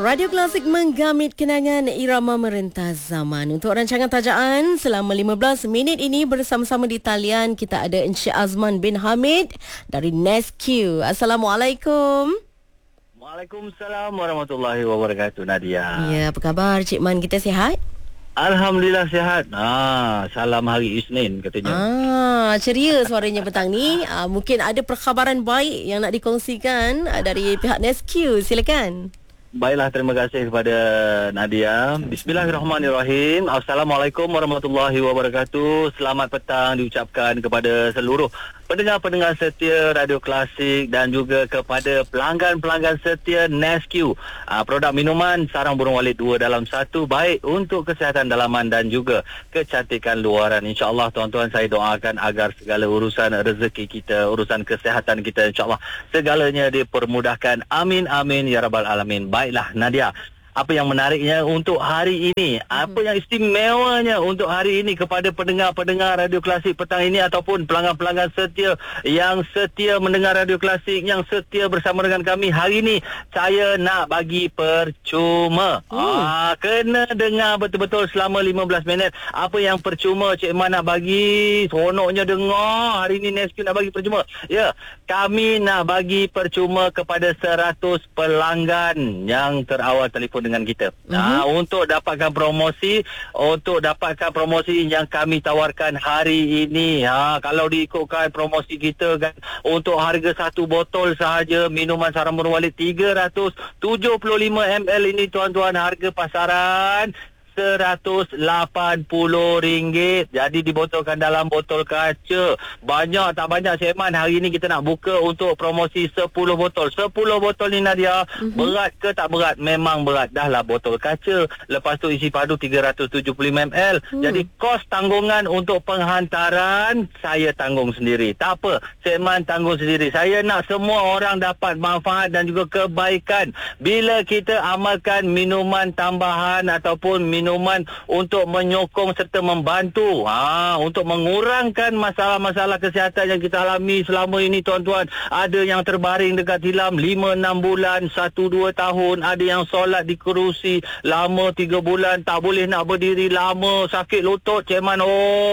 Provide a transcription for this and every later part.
Radio Klasik menggamit kenangan irama merentas zaman. Untuk rancangan tajaan selama 15 minit ini bersama-sama di talian kita ada Encik Azman bin Hamid dari Nesque. Assalamualaikum. Waalaikumsalam warahmatullahi wabarakatuh, Nadia. Ya, apa khabar Cik Man, kita sihat? Alhamdulillah sihat. Salam hari Isnin katanya. Ceria suaranya petang ni. Mungkin ada perkhabaran baik yang nak dikongsikan dari pihak Nesque. Silakan. Baiklah, terima kasih kepada Nadia. Bismillahirrahmanirrahim. Assalamualaikum warahmatullahi wabarakatuh. Selamat petang diucapkan kepada seluruh pendengar-pendengar setia Radio Klasik dan juga kepada pelanggan-pelanggan setia Nesque. Produk minuman sarang burung walit 2 dalam 1, baik untuk kesihatan dalaman dan juga kecantikan luaran. InsyaAllah tuan-tuan, saya doakan agar segala urusan rezeki kita, urusan kesihatan kita, insyaAllah segalanya dipermudahkan. Amin, amin, ya rabbal alamin. Baiklah Nadia, apa yang menariknya untuk hari ini, apa yang istimewanya untuk hari ini kepada pendengar-pendengar Radio Klasik petang ini ataupun pelanggan-pelanggan setia yang setia mendengar Radio Klasik, yang setia bersama dengan kami hari ini, saya nak bagi percuma. Kena dengar betul-betul selama 15 minit. Apa yang percuma Cik Man nak bagi? Seronoknya dengar. Hari ini Nesque nak bagi percuma. Ya, kami nak bagi percuma kepada 100 pelanggan yang terawal telefon dengan kita. Untuk dapatkan promosi, yang kami tawarkan hari ini. Kalau diikutkan promosi kita kan, untuk harga satu botol sahaja minuman sarang burung walit 375 ml ini tuan-tuan, harga pasaran RM180. Jadi dibotolkan dalam botol kaca. Banyak tak banyak Cik Man, hari ni kita nak buka untuk promosi 10 botol. 10 botol ni Nadia, berat ke tak berat? Memang berat. Dah lah botol kaca. Lepas tu isi padu 375 ml. Jadi kos tanggungan untuk penghantaran saya tanggung sendiri. Tak apa, Cik Man tanggung sendiri. Saya nak semua orang dapat manfaat dan juga kebaikan bila kita amalkan minuman tambahan ataupun minuman untuk menyokong serta membantu untuk mengurangkan masalah-masalah kesihatan yang kita alami selama ini tuan-tuan. Ada yang terbaring dekat tilam 5-6 bulan, 1-2 tahun. Ada yang solat di kerusi lama 3 bulan, tak boleh nak berdiri lama, sakit lutut Cik Man.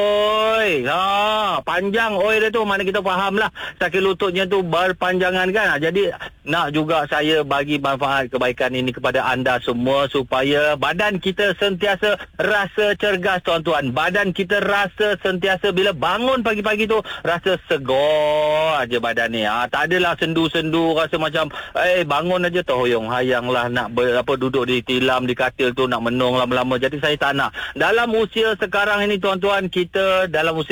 Panjang dia tu, mana kita faham lah sakit lututnya tu berpanjangan kan. Jadi nak juga saya bagi manfaat kebaikan ini kepada anda semua supaya badan kita sentiasa rasa cergas tuan-tuan. Badan kita rasa sentiasa bila bangun pagi-pagi tu rasa segar aja badan ni. Tak adalah sendu-sendu rasa macam bangun aja terhoyong hayang lah nak duduk di tilam di katil tu nak menung lama-lama. Jadi saya tak nak. Dalam usia sekarang ini tuan-tuan, kita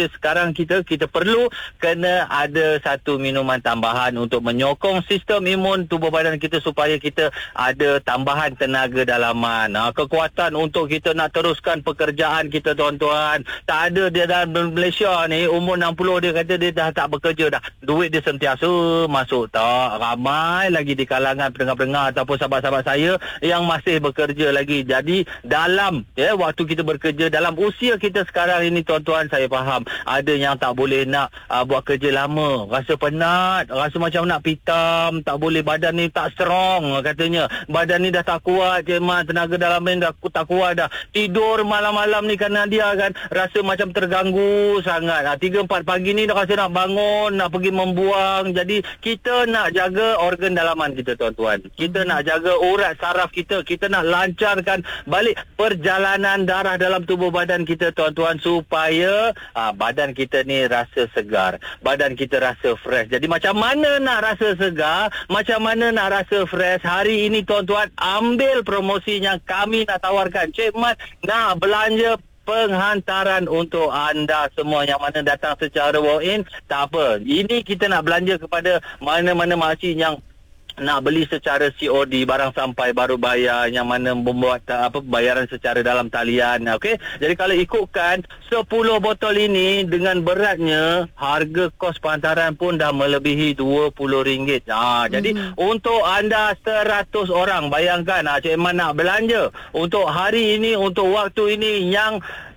perlu kena ada satu minuman tambahan untuk menyokong sistem imun tubuh badan kita supaya kita ada tambahan tenaga dalaman, kekuatan untuk kita nak teruskan pekerjaan kita tuan-tuan. Tak ada dia dalam Malaysia ni umur 60 dia kata dia dah tak bekerja dah. Duit dia sentiasa masuk. Tak ramai lagi di kalangan pendengar-pendengar ataupun sahabat-sahabat saya yang masih bekerja lagi. Jadi dalam waktu kita bekerja, dalam usia kita sekarang ini tuan-tuan, saya faham ada yang tak boleh nak buat kerja lama, rasa penat, rasa macam nak pitam, tak boleh, badan ni tak strong katanya. Badan ni dah tak kuat Cik Man, tenaga dalam ni dah tak kuat dah. Tidur malam-malam ni kan Nadia kan rasa macam terganggu sangat. 3-4 pagi ni dah rasa nak bangun, nak pergi membuang. Jadi kita nak jaga organ dalaman kita tuan-tuan. Kita nak jaga urat saraf kita. Kita nak lancarkan balik perjalanan darah dalam tubuh badan kita tuan-tuan supaya badan kita ni rasa segar. Badan kita rasa fresh. Jadi macam mana nak rasa segar, macam mana nak rasa fresh hari ini tuan-tuan, ambil promosi yang kami nak tawarkan. Cik Man nak belanja penghantaran untuk anda semua yang mana datang secara walk-in, tak apa. Ini kita nak belanja kepada mana-mana makcik yang nak beli secara COD, barang sampai baru bayar, yang mana membuat bayaran secara dalam talian. Okey, jadi kalau ikutkan 10 botol ini dengan beratnya, harga kos penghantaran pun dah melebihi RM20. Jadi untuk anda 100 orang, bayangkan Cik Man nak belanja untuk hari ini, untuk waktu ini yang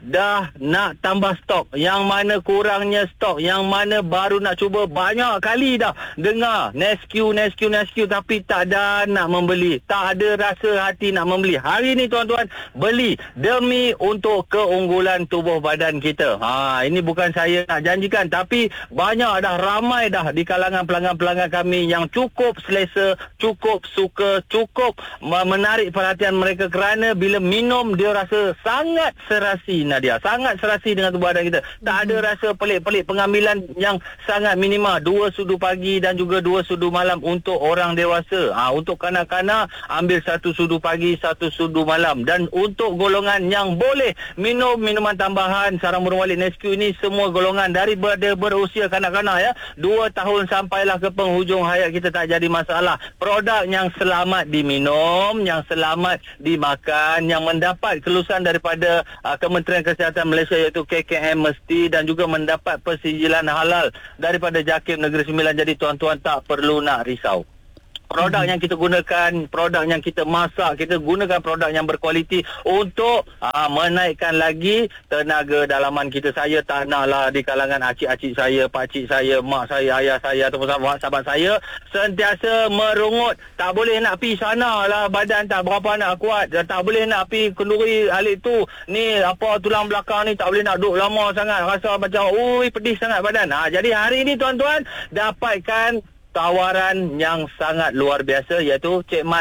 dah nak tambah stok, yang mana kurangnya stok, yang mana baru nak cuba. Banyak kali dah dengar Nesque tapi tak ada nak membeli, tak ada rasa hati nak membeli. Hari ni tuan-tuan, beli demi untuk keunggulan tubuh badan kita. Ini bukan saya nak janjikan, tapi banyak dah, ramai dah di kalangan pelanggan-pelanggan kami yang cukup selesa, cukup suka, cukup menarik perhatian mereka kerana bila minum dia rasa sangat serasi, Nadia, sangat serasi dengan tubuh badan kita. Tak ada rasa pelik-pelik. Pengambilan yang sangat minima, 2 sudu pagi dan juga 2 sudu malam untuk orang dewasa. Untuk kanak-kanak ambil 1 sudu pagi, 1 sudu malam. Dan untuk golongan yang boleh minum minuman tambahan sarang burung walet Nesque ini, semua golongan daripada berusia kanak-kanak 2 tahun sampailah ke penghujung hayat kita, tak jadi masalah. Produk yang selamat diminum, yang selamat dimakan, yang mendapat kelulusan daripada Kementerian Kesihatan Malaysia iaitu KKM mesti, dan juga mendapat persijilan halal daripada JAKIM Negeri Sembilan. Jadi tuan-tuan tak perlu nak risau. Produk yang kita gunakan, produk yang kita masak, kita gunakan produk yang berkualiti untuk menaikkan lagi tenaga dalaman kita. Saya tak naklah di kalangan acik-acik saya, pakcik saya, mak saya, ayah saya ataupun sahabat saya sentiasa merungut. Tak boleh nak pi sana lah, badan tak berapa nak kuat. Tak boleh nak pi kenduri alik tu. Ni apa, tulang belakang ni tak boleh nak duduk lama sangat. Rasa macam pedih sangat badan. Jadi hari ni tuan-tuan dapatkan tawaran yang sangat luar biasa, iaitu Cik Mat